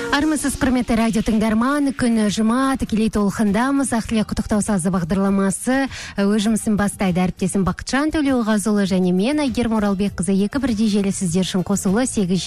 Армысыз, құрметті радио тыңдарман, күн жұма тікелей толқындамыз. Ақылы құттықтау сазы бағдарламасы өз жұмысын бастайды. Әріптесім Бақытжан Төлеуғазұлы және мен Айгерім Оралбекқызы екі бірдей желі сіздер үшін қосылы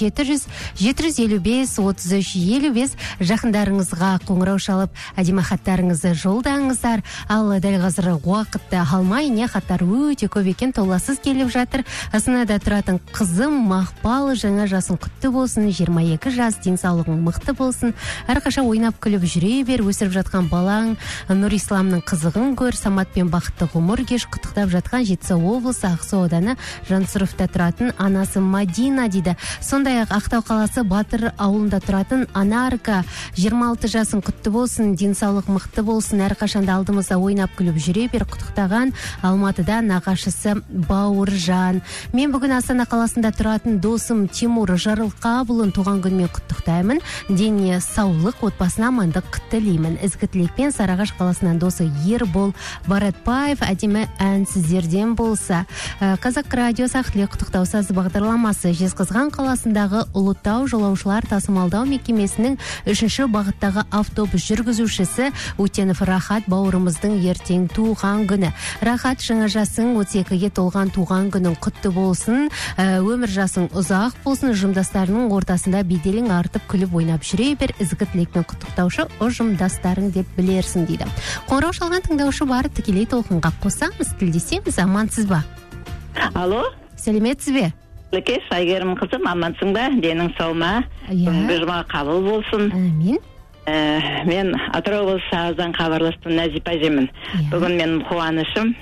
8700-755-3355 жақындарыңызға қоңырау шалып, әдемі хаттарыңызды жолдаңыздар. Ал дәл қазір уақытты алмай, не хаттар өте көп екен, толассыз келіп жатыр. Астанада тұратын қызым Мақпал жаңа жасың құтты болсын, 22 жас, денсаулығың мықты болсын, әрқаша ойнап күліп жүре бер, өсіріп жатқан балаң Нұр Исламның қызығын көр, Самат пен бақытты ғұмыр кеш. Құттықтап жатқан Жетісу облысы Ақсу ауданы Жансұрыфта тұратын анасы Мадина дейді. Сондай-ақ Ақтау қаласы Батыр ауылында тұратын Анарка, 26 жасың құтты болсын, денсаулық мықты болсын, әрқашанда алдымызда ойнап күліп жүре бер. Құттықтаған Алматыда нағашысы Бауыржан. Мен бүгін Астана қаласында тұратын досым Тимур Жарылқабылын туған күнмен құттықтаймын. Дене саулық, отбасына амандық тілеймін. Ізгі тілекпен Сарыағаш қаласынан досы Ербол Баратбаев. Әдемі ән сіздерден болса. Қазақ радиосы Ақылы құттықтау сазы бағдарламасы Жезқазған қаласындағы Ұлытау жолаушылар тасымалдау мекемесінің 3-ші бағыттағы автобус жүргізушісі Өтенов Рахат бауырымыздың ертең туған күні. Рахат, жаңа жасың 32-ге толған туған күнің құтты болсын. Өмір жасың ұзақ болсын, ұжымдастарының ортасында беделің артып күліп ойнап жүре бер. Ізгі тілекпен құттықтаушы ұжымдастарың деп білерсің дейді. Қоңырау шалған тыңдаушы бар, тікелей толқынға қосамыз, тілдесеміз. Амансыз ба? Алло. Сәлеметсіз бе? Лекеш, Айгерім қызым, амансың ба? Денің сау ма? Бүгінгі жұма қабыл болсын. Әмин. Мен Атырау облысы Сағыздан хабарластым, Назипа жемін. Бүгін менің қуанышым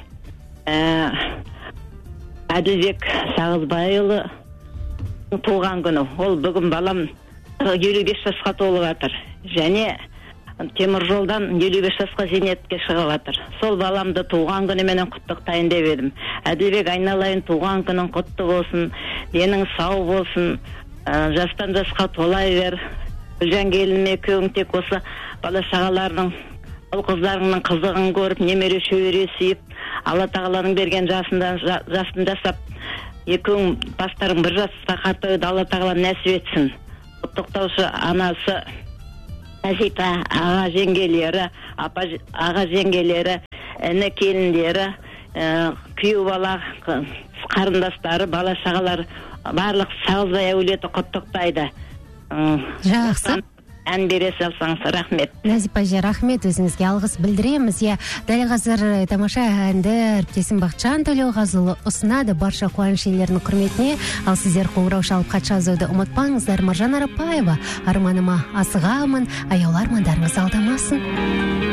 Әділбек Сағызбайұлы туған күні. Ол бүгін балам 55 жасқа толып жатыр. Және темір жолдан 55 жасқа зейнетке шығып жатыр. Сол баламды туған күніменен құттықтайын деп едім. Әділбек, айналайын, туған күнің құтты болсын, денің сау болсын, жастан жасқа толай бер. Гүлжан келініме екеуің тек осы бала шағаларының, ол қыздарыңның қызығын көріп, немере шөбере сүйіп, Алла тағаланың берген жасын жасап, екеуің бастарың бір жасқа қартаюды Алла тағала нәсіп етсін. Құттықтаушы анасы Назипа, аға жеңгелері, аға жеңгелері, іні келіндері, күйеу бала қарындастары, бала шағалар, барлық Сағызбай әулеті құттықтайды. Жақсы. Ән бере салсаңыз, рахмет. Назипа же, рахмет, өзіңізге алғыс білдіреміз. Дәл қазір тамаша әнді әріптесім Бақытжан Төлеуғазұлы ұсынады барша қуаныш иелерінің құрметіне. Ал сіздер қоңырау шалып хат жазуды ұмытпаңыздар. Маржан Арапбаева, арманыма асығамын, аяулы армандарыңыз алдамасын.